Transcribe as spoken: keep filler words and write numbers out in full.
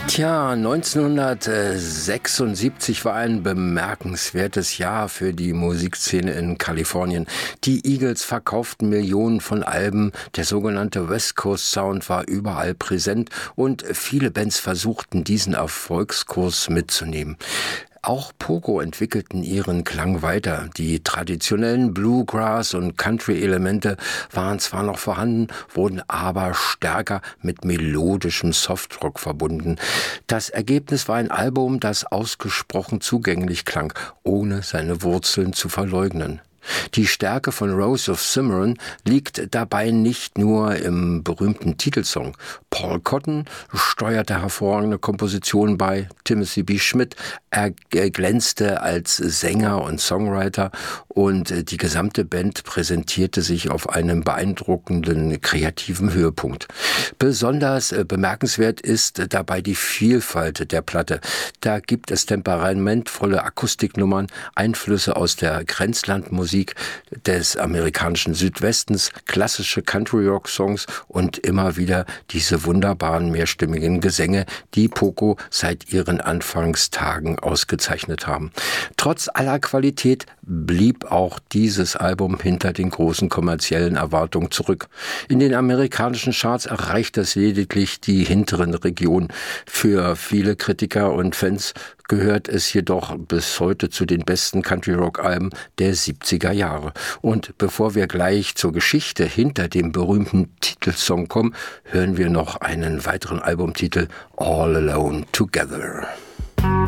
Tja, neunzehnhundertsechsundsiebzig war ein bemerkenswertes Jahr für die Musikszene in Kalifornien. Die Eagles verkauften Millionen von Alben, der sogenannte West Coast Sound war überall präsent und viele Bands versuchten, diesen Erfolgskurs mitzunehmen. Auch Pogo entwickelten ihren Klang weiter. Die traditionellen Bluegrass- und Country-Elemente waren zwar noch vorhanden, wurden aber stärker mit melodischem Softrock verbunden. Das Ergebnis war ein Album, das ausgesprochen zugänglich klang, ohne seine Wurzeln zu verleugnen. Die Stärke von Rose of Cimarron liegt dabei nicht nur im berühmten Titelsong. Paul Cotton steuerte hervorragende Kompositionen bei, Timothy B. Schmidt er glänzte als Sänger und Songwriter und die gesamte Band präsentierte sich auf einem beeindruckenden kreativen Höhepunkt. Besonders bemerkenswert ist dabei die Vielfalt der Platte. Da gibt es temperamentvolle Akustiknummern, Einflüsse aus der Grenzlandmusik des amerikanischen Südwestens, klassische Country-Rock-Songs und immer wieder diese wunderbaren mehrstimmigen Gesänge, die Pogo seit ihren Anfangstagen ausgezeichnet haben. Trotz aller Qualität blieb auch dieses Album hinter den großen kommerziellen Erwartungen zurück. In den amerikanischen Charts erreicht es lediglich die hinteren Regionen. Für viele Kritiker und Fans gehört es jedoch bis heute zu den besten Country-Rock-Alben der siebziger Jahre. Und bevor wir gleich zur Geschichte hinter dem berühmten Titelsong kommen, hören wir noch einen weiteren Albumtitel, All Alone Together.